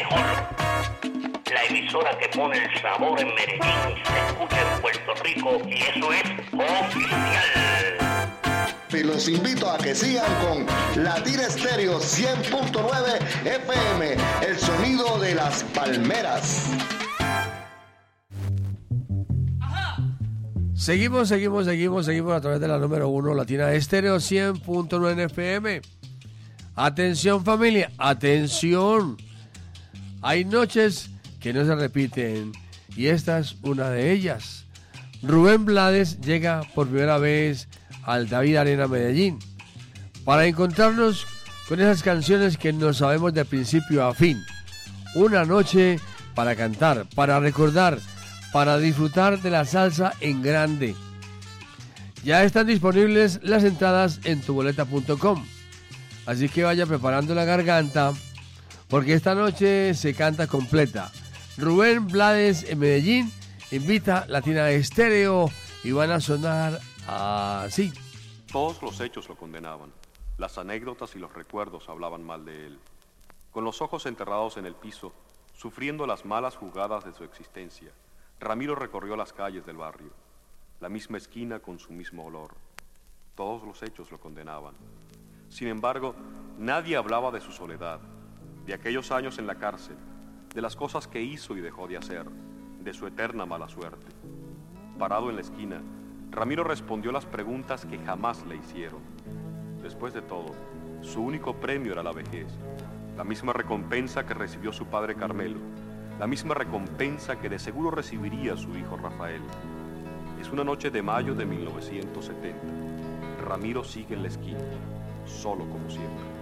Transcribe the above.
mejor. La emisora que pone el sabor en Medellín se escucha en Puerto Rico y eso es oficial. Y los invito a que sigan con Latina Estéreo 100.9 FM, el sonido de las palmeras. Seguimos a través de la número 1, Latina Estéreo 100.9 FM. Atención familia, atención. Hay noches que no se repiten y esta es una de ellas. Rubén Blades llega por primera vez al David Arena Medellín para encontrarnos con esas canciones que nos sabemos de principio a fin. Una noche para cantar, para recordar, para disfrutar de la salsa en grande. Ya están disponibles las entradas en tuboleta.com, así que vaya preparando la garganta porque esta noche se canta completa. Rubén Blades en Medellín invita Latina Estéreo y van a sonar así. Todos los hechos lo condenaban. Las anécdotas y los recuerdos hablaban mal de él. Con los ojos enterrados en el piso, sufriendo las malas jugadas de su existencia, Ramiro recorrió las calles del barrio, la misma esquina con su mismo olor. Todos los hechos lo condenaban. Sin embargo, nadie hablaba de su soledad, de aquellos años en la cárcel, de las cosas que hizo y dejó de hacer, de su eterna mala suerte. Parado en la esquina, Ramiro respondió las preguntas que jamás le hicieron. Después de todo, su único premio era la vejez, la misma recompensa que recibió su padre Carmelo, la misma recompensa que de seguro recibiría su hijo Rafael. Es una noche de mayo de 1970. Ramiro sigue en la esquina, solo como siempre.